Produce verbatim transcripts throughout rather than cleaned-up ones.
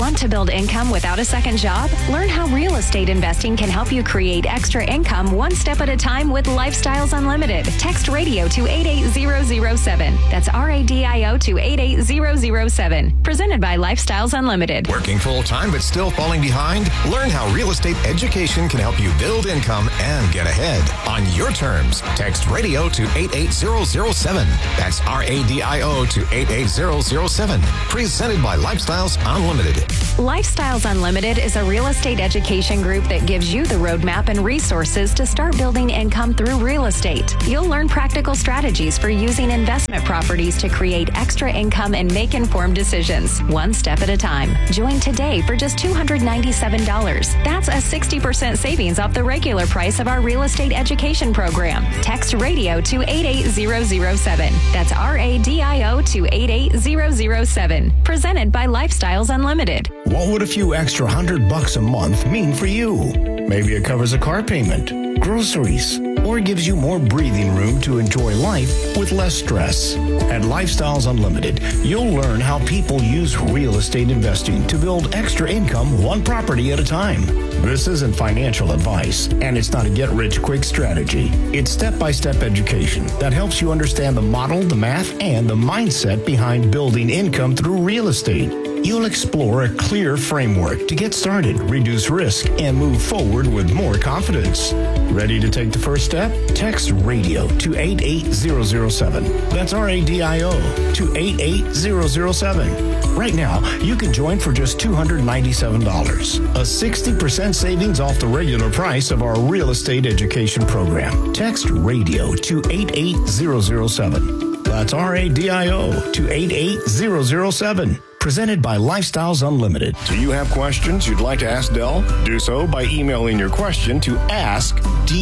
Want to build income without a second job? Learn how real estate investing can help you create extra income one step at a time with Lifestyles Unlimited. Text radio to eight eight zero zero seven. That's R A D I O to eight eight zero zero seven. Presented by Lifestyles Unlimited. Working full-time but still falling behind? Learn how real estate education can help you build income and get ahead on your terms. Text radio to eight eight zero zero seven. That's R A D I O to eight eight zero zero seven. Presented by Lifestyles Unlimited. Lifestyles Unlimited is a real estate education group that gives you the roadmap and resources to start building income through real estate. You'll learn practical strategies for using investment properties to create extra income and make informed decisions, one step at a time. Join today for just two hundred ninety-seven dollars. That's a sixty percent savings off the regular price of our real estate education program. Text radio to eight eight zero zero seven. That's R A D I O to eight eight zero zero seven. Presented by Lifestyles Unlimited. What would a few extra hundred bucks a month mean for you? Maybe it covers a car payment, groceries, or gives you more breathing room to enjoy life with less stress. At Lifestyles Unlimited, you'll learn how people use real estate investing to build extra income one property at a time. This isn't financial advice, and it's not a get-rich-quick strategy. It's step-by-step education that helps you understand the model, the math, and the mindset behind building income through real estate. You'll explore a clear framework to get started, reduce risk, and move forward with more confidence. Ready to take the first step? Text radio to eight eight zero zero seven. That's R A D I O to eight eight zero zero seven. Right now, you can join for just two hundred ninety-seven dollars, a sixty percent savings off the regular price of our real estate education program. Text radio to eight eight zero zero seven. That's R A D I O to eight eight zero zero seven. Presented by Lifestyles Unlimited. Do you have questions you'd like to ask Del? Do so by emailing your question to ask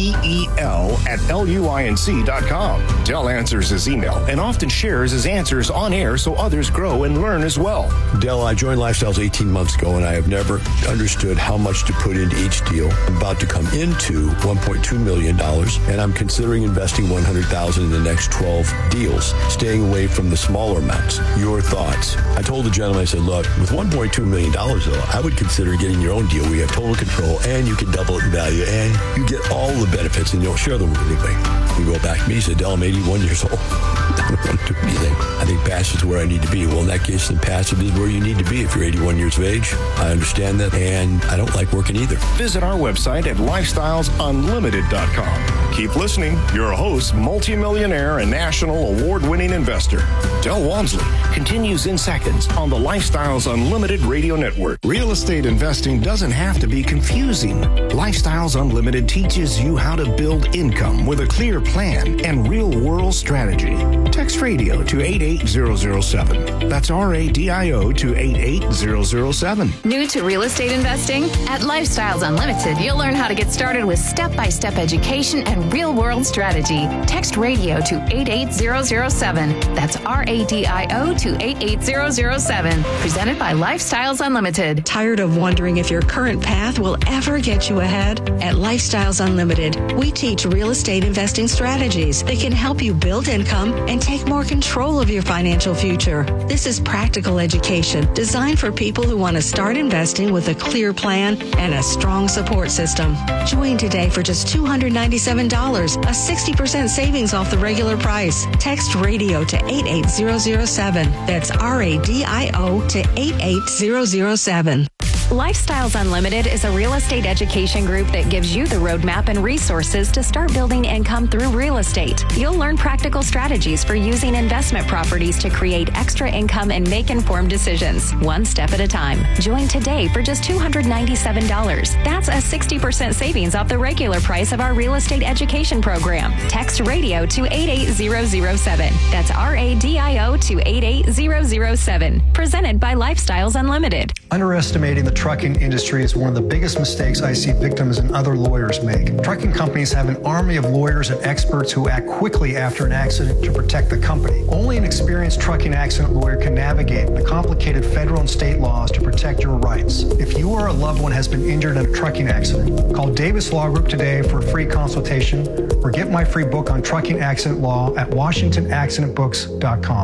del at luinc dot com. Del answers his email and often shares his answers on air so others grow and learn as well. Del, I joined Lifestyles eighteen months ago, and I have never understood how much to put into each deal. I'm about to come into one point two million dollars, and I'm considering investing one hundred thousand dollars in the next twelve deals, staying away from the smaller amounts. Your thoughts? I told the gentleman, I said, look, with one point two million dollars, though, I would consider getting your own deal where you have total control and you can double it in value and you get all the benefits and you don't share them with anybody. You go back to me, he said, Del, I'm eighty-one years old. I don't want to do anything. I think passive is where I need to be. Well, in that case, then passive is where you need to be if you're eighty-one years of age. I understand that, and I don't like working either. Visit our website at lifestyles unlimited dot com. Keep listening. Your host, multimillionaire and national award-winning investor, Del Walmsley, continues in seconds on the Lifestyles Unlimited Radio Network. Real estate investing doesn't have to be confusing. Lifestyles Unlimited teaches you how to build income with a clear plan and real-world strategy. Text radio to eight eight zero zero seven. That's R A D I O to eight eight zero zero seven. New to real estate investing? At Lifestyles Unlimited, you'll learn how to get started with step-by-step education and real-world strategy. Text radio to eight eight zero zero seven. That's R A D I O to eight eight zero zero seven. Presented by Lifestyles Unlimited. Tired of wondering if your current path will ever get you ahead? At Lifestyles Unlimited, we teach real estate investing strategies that can help you build income and take more control of your financial future. This is practical education designed for people who want to start investing with a clear plan and a strong support system. Join today for just two hundred ninety-seven dollars, a sixty percent savings off the regular price. Text radio to eight eight zero zero seven. That's R A D I O to eight eight zero zero seven. Lifestyles Unlimited is a real estate education group that gives you the roadmap and resources to start building income through real estate. You'll learn practical strategies for using investment properties to create extra income and make informed decisions, one step at a time. Join today for just two hundred ninety-seven dollars. That's a sixty percent savings off the regular price of our real estate education program. Text radio to eight eight zero zero seven. That's R A D I O to eight eight zero zero seven. Presented by Lifestyles Unlimited. Underestimating the trucking industry is one of the biggest mistakes I see victims and other lawyers make. Trucking companies have an army of lawyers and experts who act quickly after an accident to protect the company. Only an experienced trucking accident lawyer can navigate the complicated federal and state laws to protect your rights. If you or a loved one has been injured in a trucking accident, call Davis Law Group today for a free consultation or get my free book on trucking accident law at washington accident books dot com.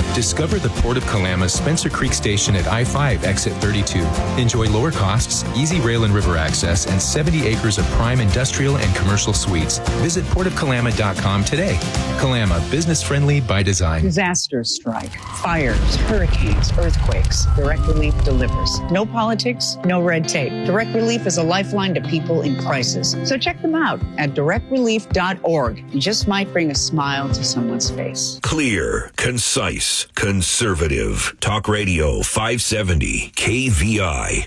Discover the Port of Kalama's Spencer Creek Station at I five Exit thirty-two. Enjoy lower costs, easy rail and river access, and seventy acres of prime industrial and commercial suites. Visit port of kalama dot com today. Kalama, business friendly by design. Disasters strike, fires, hurricanes, earthquakes. Direct Relief delivers. No politics, no red tape. Direct Relief is a lifeline to people in crisis. So check them out at direct relief dot org. You just might bring a smile to someone's face. Clear, concise, conservative. Talk Radio five seventy K V I.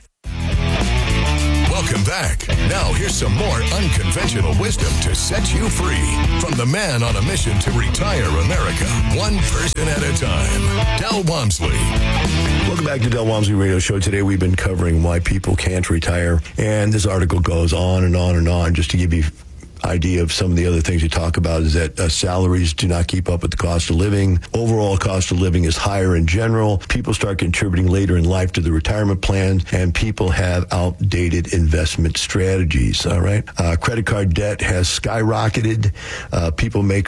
Welcome back. Now here's some more unconventional wisdom to set you free from the man on a mission to retire America, one person at a time, Del Walmsley. Welcome back to Del Walmsley Radio Show. Today we've been covering why people can't retire, and this article goes on and on and on. Just to give you idea of some of the other things you talk about is that uh, salaries do not keep up with the cost of living. Overall cost of living is higher in general. People start contributing later in life to the retirement plans, and people have outdated investment strategies. All right. Uh, credit card debt has skyrocketed. Uh, people make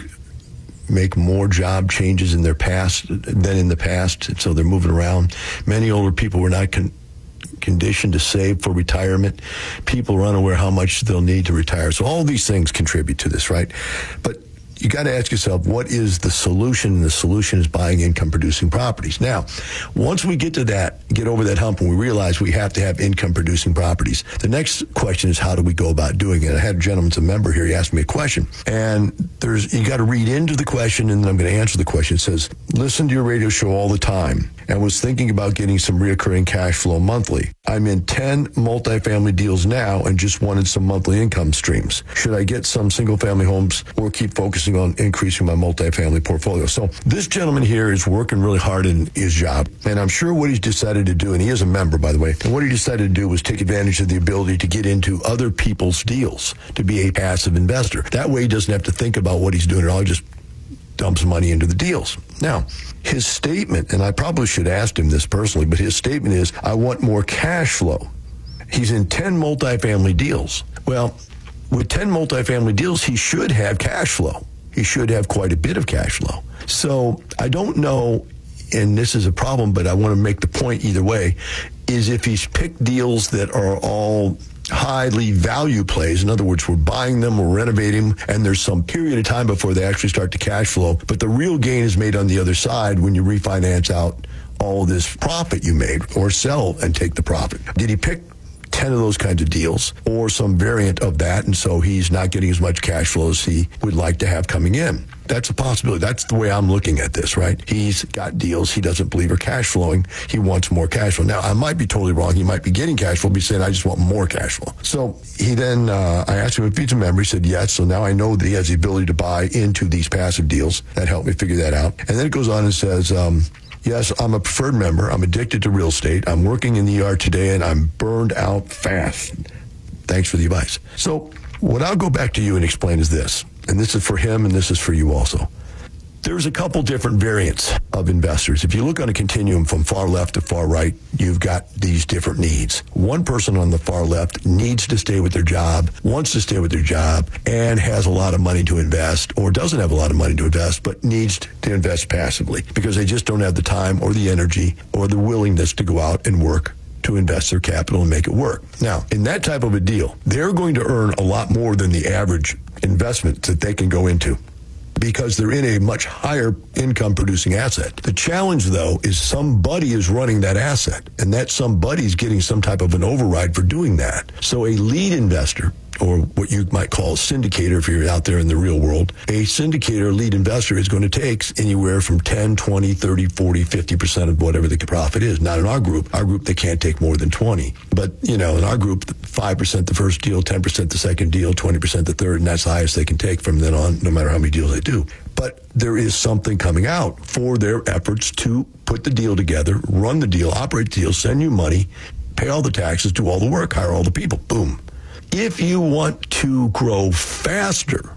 make more job changes in their past than in the past, so they're moving around. Many older people were not con- conditioned to save for retirement. People are unaware how much they'll need to retire. So all these things contribute to this, right? But you got to ask yourself, what is the solution? And the solution is buying income-producing properties. Now, once we get to that, get over that hump, and we realize we have to have income-producing properties, the next question is, how do we go about doing it? I had a gentleman, a member here, he asked me a question, and there's you got to read into the question, and then I'm going to answer the question. It says, listen to your radio show all the time, and was thinking about getting some reoccurring cash flow monthly. I'm in ten multifamily deals now and just wanted some monthly income streams. Should I get some single-family homes or keep focusing on increasing my multifamily portfolio? So this gentleman here is working really hard in his job, and I'm sure what he's decided to do, and he is a member, by the way, and what he decided to do was take advantage of the ability to get into other people's deals, to be a passive investor. That way he doesn't have to think about what he's doing at all. He just dumps money into the deals. Now, his statement, and I probably should have asked him this personally, but his statement is, I want more cash flow. He's in ten multifamily deals. Well, with ten multifamily deals, he should have cash flow. He should have quite a bit of cash flow. So I don't know, and this is a problem, but I want to make the point either way, is if he's picked deals that are all highly value plays. In other words, we're buying them, we're renovating them, and there's some period of time before they actually start to cash flow. But the real gain is made on the other side when you refinance out all this profit you made, or sell and take the profit. Did he pick ten of those kinds of deals, or some variant of that, and so he's not getting as much cash flow as he would like to have coming in? That's a possibility. That's the way I'm looking at this, right? He's got deals he doesn't believe are cash flowing. He wants more cash flow. Now, I might be totally wrong. He might be getting cash flow, but he's saying, I just want more cash flow. So he then, uh, I asked him if he's a member. He said yes. So now I know that he has the ability to buy into these passive deals. That helped me figure that out. And then it goes on and says, um, yes, I'm a preferred member. I'm addicted to real estate. I'm working in the E R today, and I'm burned out fast. Thanks for the advice. So what I'll go back to you and explain is this, and this is for him and this is for you also. There's a couple different variants of investors. If you look on a continuum from far left to far right, you've got these different needs. One person on the far left needs to stay with their job, wants to stay with their job, and has a lot of money to invest, or doesn't have a lot of money to invest, but needs to invest passively because they just don't have the time or the energy or the willingness to go out and work to invest their capital and make it work. Now, in that type of a deal, they're going to earn a lot more than the average investment that they can go into, because they're in a much higher income producing asset. The challenge, though, is somebody is running that asset, and that somebody's getting some type of an override for doing that. So a lead investor, or what you might call a syndicator if you're out there in the real world, a syndicator, lead investor, is going to take anywhere from ten, twenty, thirty, forty, fifty percent of whatever the profit is. Not in our group. Our group, they can't take more than twenty. But, you know, in our group, five percent the first deal, ten percent the second deal, twenty percent the third, and that's the highest they can take from then on, no matter how many deals they do. But there is something coming out for their efforts to put the deal together, run the deal, operate the deal, send you money, pay all the taxes, do all the work, hire all the people. Boom. If you want to grow faster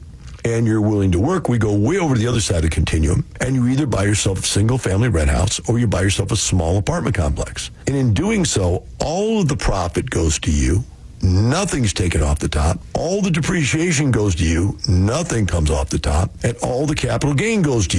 and you're willing to work, we go way over to the other side of the continuum, and you either buy yourself a single-family rent house or you buy yourself a small apartment complex. And in doing so, all of the profit goes to you. Nothing's taken off the top. All the depreciation goes to you. Nothing comes off the top. And all the capital gain goes to you.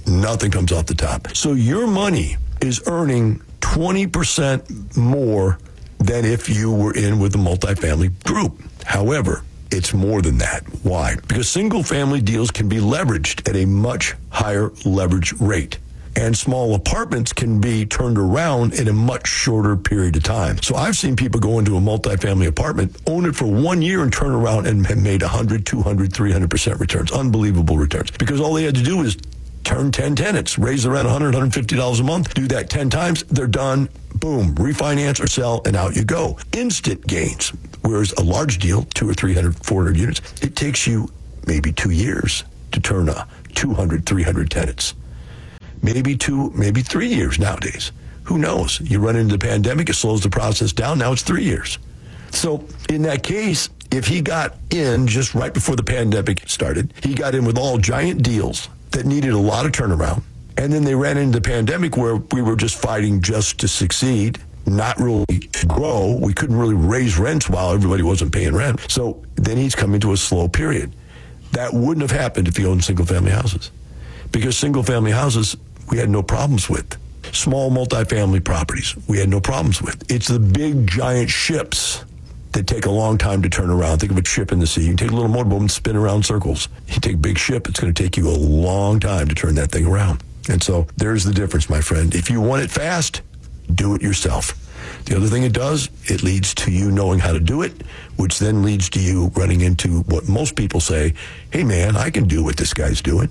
Nothing comes off the top. So your money is earning twenty percent more than if you were in with a multifamily group. However, it's more than that. Why? Because single-family deals can be leveraged at a much higher leverage rate. And small apartments can be turned around in a much shorter period of time. So I've seen people go into a multifamily apartment, own it for one year, and turn around and have made one hundred, two hundred, three hundred percent returns. Unbelievable returns. Because all they had to do is turn ten tenants, raise around one hundred dollars, one hundred fifty dollars a month, do that ten times, they're done, boom, refinance or sell, and out you go. Instant gains. Whereas a large deal, two or three hundred, four hundred units, it takes you maybe two years to turn a two hundred, three hundred tenants. Maybe two, maybe three years nowadays. Who knows? You run into the pandemic, it slows the process down, now it's three years. So in that case, if he got in just right before the pandemic started, he got in with all giant deals that needed a lot of turnaround. And then they ran into the pandemic where we were just fighting just to succeed, not really to grow. We couldn't really raise rents while everybody wasn't paying rent. So then he's coming to a slow period. That wouldn't have happened if he owned single-family houses. Because single-family houses, we had no problems with. Small multifamily properties, we had no problems with. It's the big, giant ships that take a long time to turn around. Think of a ship in the sea. You can take a little motorboat and spin around circles. You take a big ship, it's going to take you a long time to turn that thing around. And so there's the difference, my friend. If you want it fast, do it yourself. The other thing it does, it leads to you knowing how to do it, which then leads to you running into what most people say, hey, man, I can do what this guy's doing.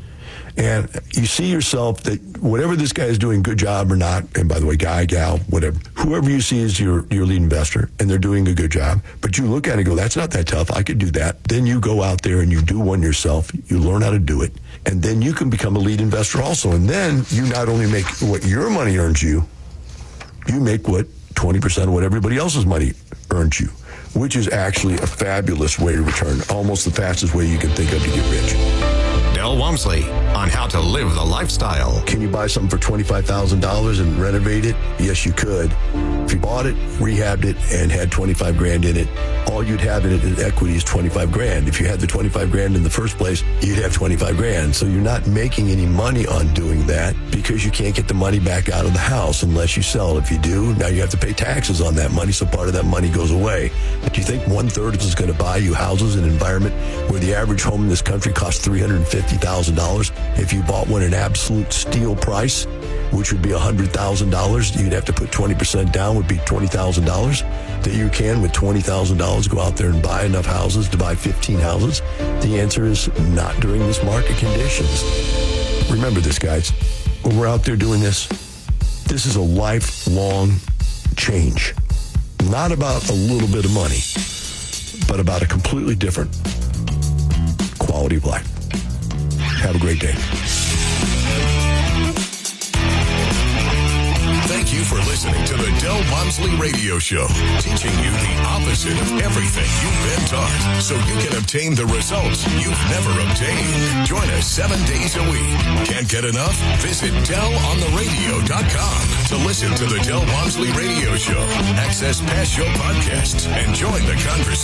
And you see yourself that whatever this guy is doing, good job or not, and by the way, guy, gal, whatever, whoever you see as your, your lead investor, and they're doing a good job, but you look at it and go, that's not that tough, I could do that. Then you go out there and you do one yourself, you learn how to do it, and then you can become a lead investor also. And then you not only make what your money earns you, you make what twenty percent of what everybody else's money earns you, which is actually a fabulous way to return, almost the fastest way you can think of to get rich. Del Walmsley on how to live the lifestyle. Can you buy something for twenty-five thousand dollars and renovate it? Yes, you could. If you bought it, rehabbed it, and had twenty-five grand in it, all you'd have in it in equity is twenty-five grand. If you had the twenty-five grand in the first place, you'd have twenty-five grand. So you're not making any money on doing that because you can't get the money back out of the house unless you sell it. If you do, now you have to pay taxes on that money, so part of that money goes away. Do you think one-third is going to buy you houses in an environment where the average home in this country costs three hundred fifty thousand dollars? If you bought one at absolute steal price, which would be one hundred thousand dollars, you'd have to put twenty percent down, would be twenty thousand dollars. That you can, with twenty thousand dollars, go out there and buy enough houses to buy fifteen houses? The answer is not during this market conditions. Remember this, guys. When we're out there doing this, this is a lifelong change. Not about a little bit of money, but about a completely different quality of life. Have a great day. Thank you for listening to the Del Walmsley Radio Show, teaching you the opposite of everything you've been taught, so you can obtain the results you've never obtained. Join us seven days a week. Can't get enough? Visit del on the radio dot com to listen to the Del Walmsley Radio Show, access past show podcasts, and join the conversation.